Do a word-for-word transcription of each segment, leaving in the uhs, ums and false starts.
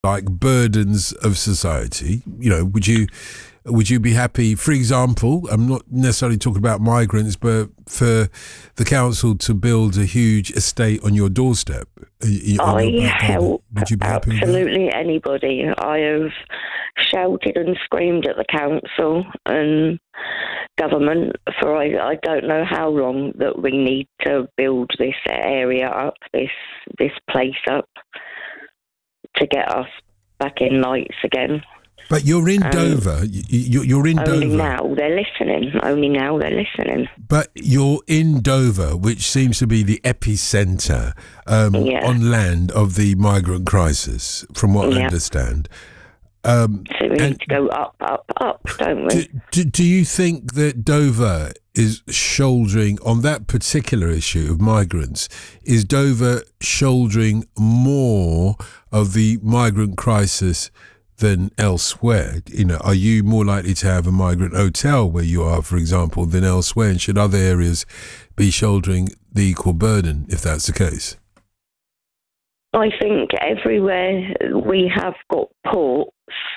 like burdens of society, you know, would you would you be happy, for example, I'm not necessarily talking about migrants, but for the council to build a huge estate on your doorstep? On I your help would you be happy absolutely anybody. I have shouted and screamed at the council and government for I, I don't know how long that we need to build this area up, this this place up, to get us back in lights again. But you're in um, Dover. You, you're in only Dover. Now they're listening. Only now they're listening. But you're in Dover, which seems to be the epicentre um, yeah. on land of the migrant crisis, from what yeah. I understand. Um, so we need to go up, up, up, don't we? Do, do, do you think that Dover is shouldering, on that particular issue of migrants, is Dover shouldering more of the migrant crisis than elsewhere? You know, are you more likely to have a migrant hotel where you are, for example, than elsewhere? And should other areas be shouldering the equal burden, if that's the case? I think everywhere we have got ports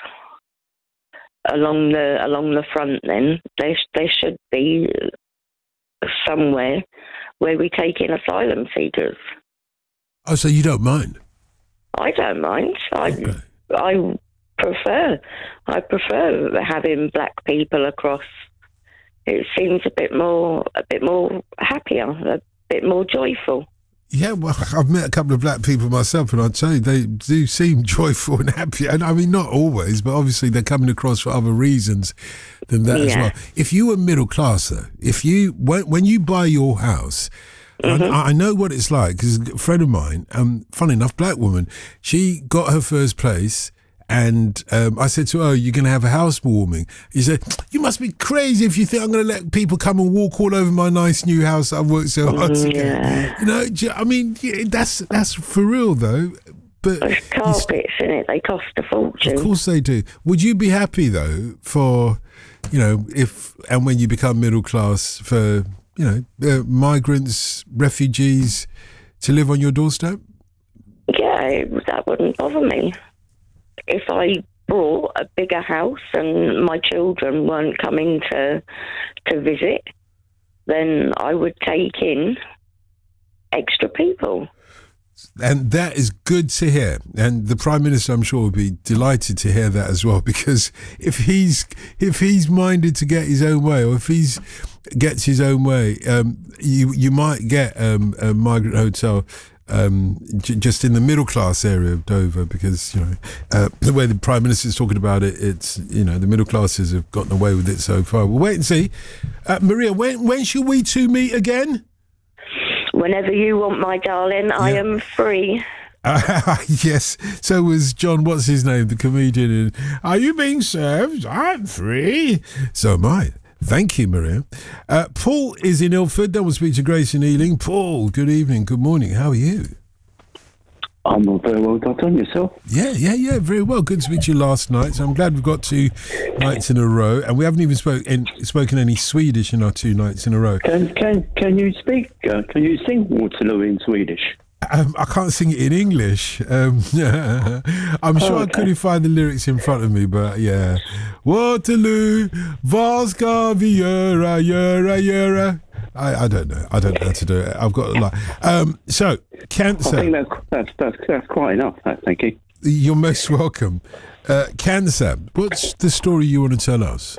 along the along the front, then there there should be somewhere where we take in asylum seekers. Oh, so you don't mind? I don't mind. I okay. I prefer I prefer having black people across. It seems a bit more a bit more happier, a bit more joyful. Yeah, well, I've met a couple of black people myself, and I'll tell you, they do seem joyful and happy. And I mean, not always, but obviously they're coming across for other reasons than that yeah. as well. If you were middle class, though, if you when, when you buy your house, mm-hmm. I, I know what it's like, because a friend of mine, um, funny enough, black woman, she got her first place. And um, I said to her, oh, you're going to have a housewarming. He said, you must be crazy if you think I'm going to let people come and walk all over my nice new house I've worked so hard to get. You know, I mean, that's that's for real, though. But there's carpets in it. They cost a fortune. Of course they do. Would you be happy, though, for, you know, if and when you become middle class, for, you know, uh, migrants, refugees to live on your doorstep? Yeah, that wouldn't bother me. If I bought a bigger house and my children weren't coming to to visit, then I would take in extra people. And that is good to hear. And the Prime Minister, I'm sure, would be delighted to hear that as well, because if he's if he's minded to get his own way, or if he's gets his own way, um, you you might get um, a migrant hotel Um, j- just in the middle class area of Dover, because you know uh, the way the Prime Minister is talking about it, it's you know the middle classes have gotten away with it so far. We'll wait and see. Uh, Maria, when when should we two meet again? Whenever you want, my darling. Yeah. I am free. Uh, yes. So was John. What's his name? The comedian. In, Are you being served? I'm free. So am I. Thank you, Maria. Uh, Paul is in Ilford. That will speak to Grace in Ealing. Paul, good evening, good morning. How are you? I'm not very well, Doctor. Yourself? Yeah, yeah, yeah, very well. Good to speak to you last night. So I'm glad we've got two nights in a row, and we haven't even spoke, in, spoken any Swedish in our two nights in a row. Can can can you speak? Uh, can you sing Waterloo in Swedish? Um, I can't sing it in English. Um, I'm sure oh, okay. I couldn't find the lyrics in front of me, but yeah. Waterloo, vad ska vi göra, göra, göra? I, I don't know. I don't know how to do it. I've got a lot. Um, so, cancer. I think that's, that's, that's, that's quite enough, thank you. You're most welcome. Uh, cancer, what's the story you want to tell us?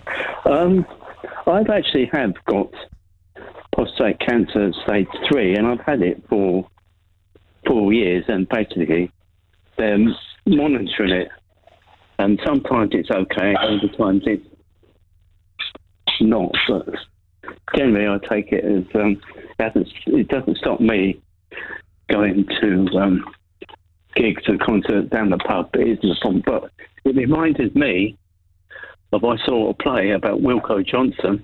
Um, I've actually have got prostate cancer stage three, and I've had it for four years, and basically they're monitoring it, and sometimes it's okay, other times it's not, but generally I take it as um, it, doesn't, it doesn't stop me going to um, gigs and concerts down the pub. It isn't a problem, but it reminded me of I saw a play about Wilko Johnson,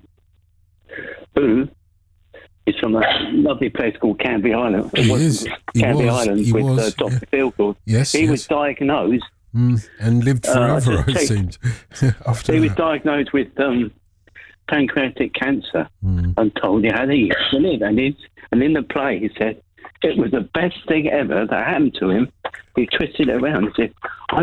who is from a lovely place called Canvey Island. He is. He Canvey was. Island he with was. uh, Doctor Yeah. Feelgood. Yes, he yes. was diagnosed. Mm, and lived forever, uh, it seemed. After he that. was diagnosed with um, pancreatic cancer mm. and told he had to live. And, it, and in the play he said it was the best thing ever that happened to him. He twisted it around and said,